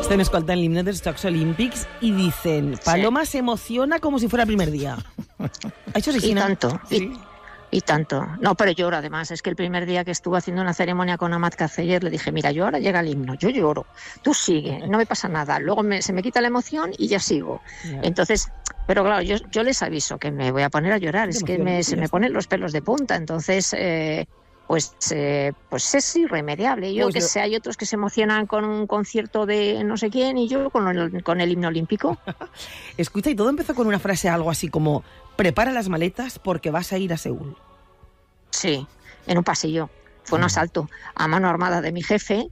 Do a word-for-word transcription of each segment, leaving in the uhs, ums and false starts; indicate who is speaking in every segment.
Speaker 1: Estem escoltant l'himne dels Jocs Olímpics i dicen, Paloma sí. se emociona como si fuera el primer día. Això és així,
Speaker 2: y
Speaker 1: ¿no?
Speaker 2: tanto, sí. y, y tanto. No, pero lloro además. Es que el primer día que estuve haciendo una ceremonia con Amat Caceller, le dije, mira, yo ahora llega el himno, yo lloro, tú sigue, no me pasa nada. Luego me, se me quita la emoción y ya sigo. Yeah. Entonces, pero claro, yo, yo les aviso que me voy a poner a llorar, es que me, se me ponen los pelos de punta. Entonces... Eh, Pues, eh, pues es irremediable. Yo pues que lo... sé, hay otros que se emocionan con un concierto de no sé quién y yo con el, con el himno olímpico.
Speaker 1: Escucha, y todo empezó con una frase algo así como, prepara las maletas porque vas a ir a Seúl.
Speaker 2: Sí, en un pasillo. Fue un asalto a mano armada de mi jefe.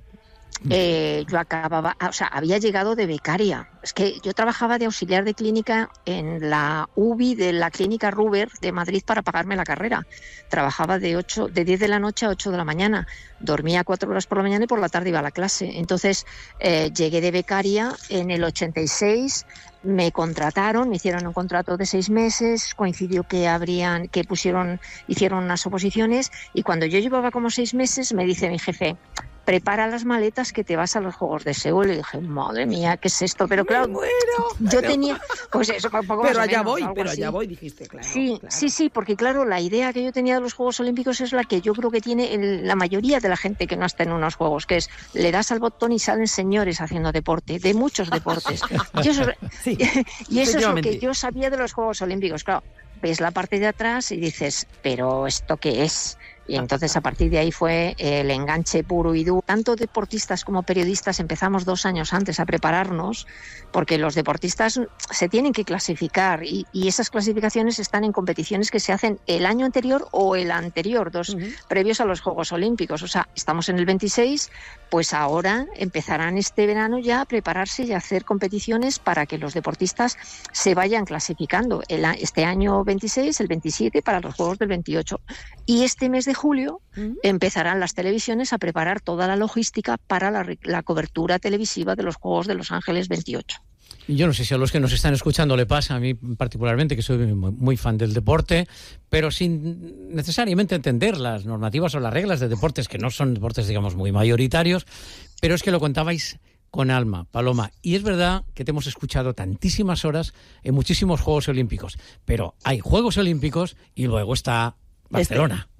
Speaker 2: Eh, yo acababa, o sea, había llegado de becaria. Es que yo trabajaba de auxiliar de clínica en la U B I de la clínica Ruber de Madrid para pagarme la carrera. Trabajaba de ocho, de diez de la noche a ocho de la mañana. Dormía cuatro horas por la mañana y por la tarde iba a la clase. Entonces eh, llegué de becaria en el ochenta y seis. Me contrataron, me hicieron un contrato de seis meses, coincidió que habrían, que pusieron, hicieron unas oposiciones y cuando yo llevaba como seis meses me dice mi jefe, prepara las maletas que te vas a los Juegos de Seúl. Y dije, madre mía, ¿qué es esto? Pero claro,
Speaker 1: muero,
Speaker 2: yo
Speaker 1: pero...
Speaker 2: tenía, pues eso, un poco
Speaker 1: pero
Speaker 2: más
Speaker 1: allá
Speaker 2: o menos,
Speaker 1: voy, pero
Speaker 2: así.
Speaker 1: allá voy, dijiste, claro.
Speaker 2: Sí,
Speaker 1: claro.
Speaker 2: sí, sí, porque claro, la idea que yo tenía de los Juegos Olímpicos es la que yo creo que tiene el, la mayoría de la gente que no está en unos Juegos, que es, le das al botón y salen señores haciendo deporte, de muchos deportes. Y eso, sí, y eso es lo que yo sabía de los Juegos Olímpicos. Claro, ves la parte de atrás y dices, ¿pero esto qué es? Y entonces a partir de ahí fue el enganche puro y duro. Tanto deportistas como periodistas empezamos dos años antes a prepararnos porque los deportistas se tienen que clasificar y, y esas clasificaciones están en competiciones que se hacen el año anterior o el anterior, dos uh-huh. previos a los Juegos Olímpicos. O sea, estamos en el veintiséis, pues ahora empezarán este verano ya a prepararse y a hacer competiciones para que los deportistas se vayan clasificando. El, este año veintiséis, el veintisiete para los Juegos del veintiocho. Y este mes de julio uh-huh. empezarán las televisiones a preparar toda la logística para la, la cobertura televisiva de los Juegos de Los Ángeles veintiocho.
Speaker 3: Yo no sé si a los que nos están escuchando le pasa, a mí particularmente, que soy muy, muy fan del deporte, pero sin necesariamente entender las normativas o las reglas de deportes, que no son deportes, digamos, muy mayoritarios, pero es que lo contabais con alma, Paloma. Y es verdad que te hemos escuchado tantísimas horas en muchísimos Juegos Olímpicos, pero hay Juegos Olímpicos y luego está Barcelona.
Speaker 1: Este.